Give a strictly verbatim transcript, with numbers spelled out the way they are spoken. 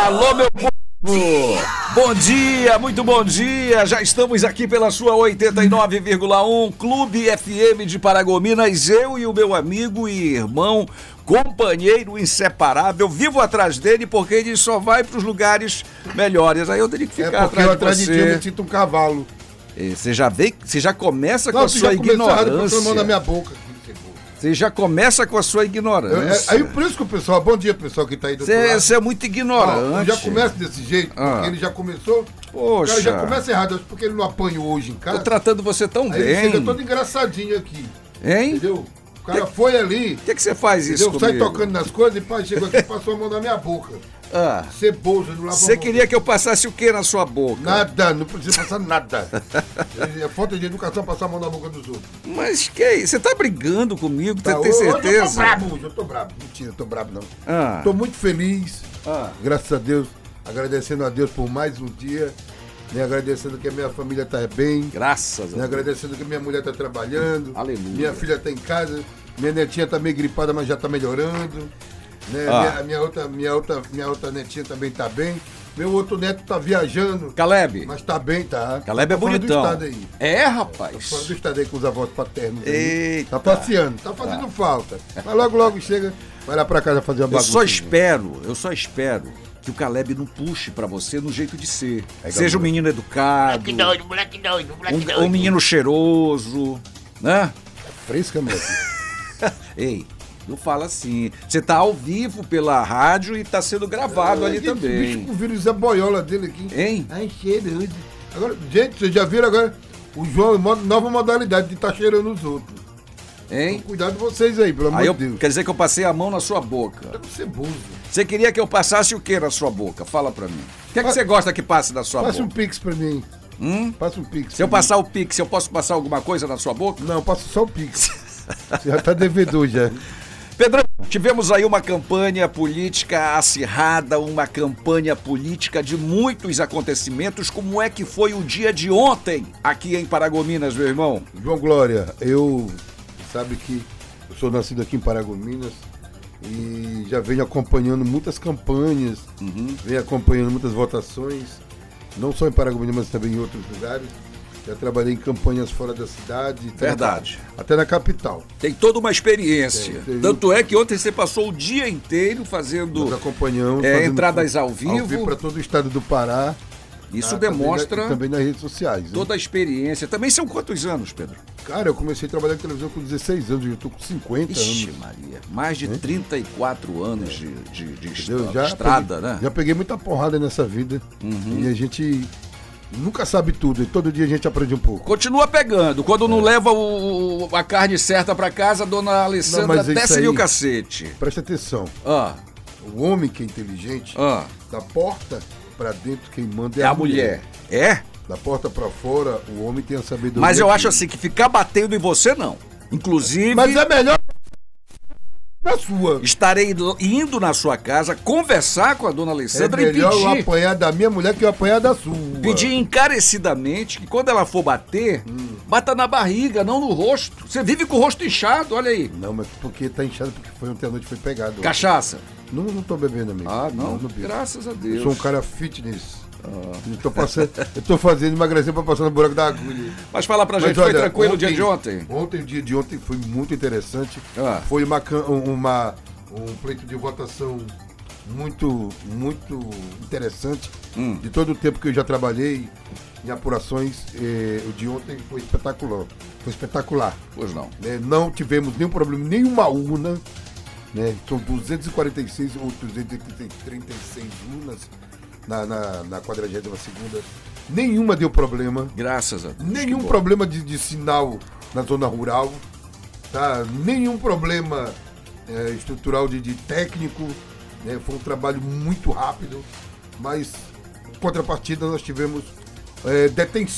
Alô, meu povo! Bom dia, muito bom dia! Já estamos aqui pela sua oitenta e nove vírgula um Clube F M de Paragominas, eu e o meu amigo e irmão, companheiro inseparável, vivo atrás dele porque ele só vai para os lugares melhores. Aí eu teria que ficar é atrás de atrás você. de ti eu me sinto um cavalo. E você já vê, você já começa Não, com a sua ignorância. Mão na minha boca. Você já começa com a sua ignorância. É, aí por isso que o pessoal, bom dia pessoal que tá aí do outro lado. Você é muito ignorante. Ah, já começa desse jeito, ah. porque ele já começou. Poxa. O cara já começa errado, porque ele não apanhou hoje em casa. Tô tratando você tão aí bem. Ele chega todo engraçadinho aqui. Hein? Entendeu? O cara que, foi ali. Por que, que você faz isso entendeu? comigo? Sai tocando nas coisas e pai chegou aqui e passou a mão na minha boca. Ah. Ceboso, não lava Você queria que eu passasse o que na sua boca? Nada, não precisa passar nada. É falta de educação passar a mão na boca dos outros. Mas que é isso? Você tá brigando comigo? Você Tá, tem hoje certeza? Eu tô brabo, hoje eu tô brabo. Mentira, eu tô brabo não. Ah. Tô muito feliz, ah. graças a Deus, agradecendo a Deus por mais um dia, né, agradecendo que a minha família tá bem. Graças a né, Deus. Agradecendo que minha mulher tá trabalhando. Aleluia. Minha filha tá em casa, minha netinha tá meio gripada, mas já tá melhorando. Né? Ah. Minha, minha, outra, minha, outra, minha outra netinha também tá bem. Meu outro neto tá viajando. Caleb. Mas tá bem, tá. Caleb é tá fora bonitão. do estado aí. É, Tá rapaz. fora do estado aí com os avós paternos. Aí. Eita. Tá passeando, tá fazendo ah. falta. Mas logo, logo chega, vai lá pra casa fazer uma bagunça. Eu só espero, eu só espero que o Caleb não puxe pra você no jeito de ser. É, seja um menino educado. Moleque doido, moleque doido, moleque um, doido. um menino cheiroso, né? Fresca, moleque. Ei, não fala assim. Você tá ao vivo pela rádio e tá sendo gravado é, ali gente, também. O bicho com o vírus é boiola dele aqui. Hein? Ai, cheiroso. Agora, gente, vocês já viram agora o João, nova modalidade de estar tá cheirando os outros. Hein? Então, cuidado de vocês aí, pelo amor aí eu, de Deus. Quer dizer que eu passei a mão na sua boca. Tá ceboso. Você queria que eu passasse o que na sua boca? Fala pra mim. O que, é que você gosta que passe na sua Passa boca? um pix pra mim. Hum? Passa um pix. Se eu mim. passar o pix, eu posso passar alguma coisa na sua boca? Não, passa só o pix. Você já tá devedor já. Pedrão, tivemos aí uma campanha política acirrada, uma campanha política de muitos acontecimentos. Como é que foi o dia de ontem aqui em Paragominas, meu irmão? João Glória, eu sabe que eu sou nascido aqui em Paragominas e já venho acompanhando muitas campanhas, uhum. venho acompanhando muitas votações, não só em Paragominas, mas também em outros lugares. Já trabalhei em campanhas fora da cidade. Verdade. Até na, até na capital. Tem toda uma experiência. Tem, tem. Tanto é que ontem você passou o dia inteiro fazendo Nós acompanhamos, é, fazendo entradas ao vivo. Ao vivo para todo o estado do Pará. Isso tá, demonstra também, na, também nas redes sociais. Toda né? a experiência. Também são quantos anos, Pedro? Cara, eu comecei a trabalhar em televisão com dezesseis anos, eu estou com cinquenta Ixi, anos. Maria. Mais de trinta e quatro anos de, de, de estra... já estrada, peguei, né? Já peguei muita porrada nessa vida. Uhum. E a gente nunca sabe tudo, e todo dia a gente aprende um pouco. Continua pegando. Quando não é. leva o, a carne certa pra casa, a dona Alessandra não, desce o cacete. Presta atenção. Ah. O homem que é inteligente, ah. da porta pra dentro quem manda é, é a mulher. mulher. É? Da porta pra fora, o homem tem a sabedoria. Mas eu acho assim, que ficar batendo em você não. Inclusive... Mas é melhor na sua. Estarei indo na sua casa conversar com a dona Alessandra é e pedir... É melhor eu apanhar da minha mulher que eu apanhar da sua. Pedir encarecidamente que quando ela for bater, hum. bata na barriga, não no rosto. Você vive com o rosto inchado, olha aí. Não, mas porque tá inchado porque foi ontem à noite, foi pegado. Cachaça? Não, não tô bebendo, amigo. Ah, não? não, não Graças a Deus. Eu sou um cara fitness. Ah. Eu, tô passando, eu tô fazendo emagrecendo pra passar no buraco da agulha. Mas fala pra Mas gente, olha, foi tranquilo ontem, o dia de ontem? Ontem, o dia de ontem foi muito interessante. Ah. Foi uma, uma, um pleito de votação muito, muito interessante. Hum. De todo o tempo que eu já trabalhei em apurações, eh, o de ontem foi espetacular. Foi espetacular. Pois não. Né? Não tivemos nenhum problema, nenhuma urna. Né? São duzentos e quarenta e seis ou duzentos e trinta e seis urnas na, na, na quadragésima segunda. Nenhuma deu problema. Graças a Deus. Nenhum problema de, de sinal na zona rural. Tá? Nenhum problema é, estrutural de, de técnico. Né? Foi um trabalho muito rápido. Mas, em contrapartida, nós tivemos é, detenção.